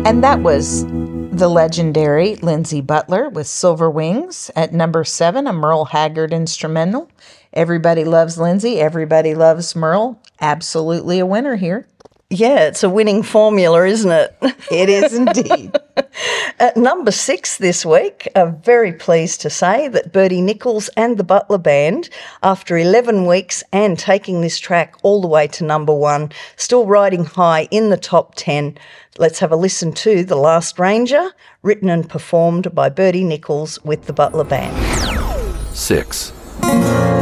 And that was the legendary Lindsay Butler with Silver Wings. At number 7, a Merle Haggard instrumental. Everybody loves Lindsay. Everybody loves Merle. Absolutely a winner here. Yeah, it's a winning formula, isn't it? It is indeed. At number 6 this week, I'm very pleased to say that Bertie Nichols and the Butler Band, after 11 weeks and taking this track all the way to number 1, still riding high in the top 10. Let's have a listen to The Last Ranger, written and performed by Bertie Nichols with the Butler Band. 6.